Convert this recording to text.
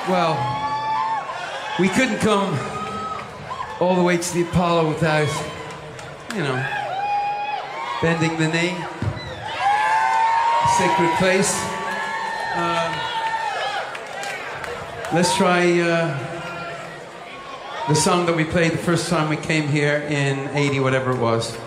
Well, we couldn't come all the way to the Apollo without, you know, bending the knee. Sacred place. Let's try the song that we played the first time we came here in 80, whatever it was.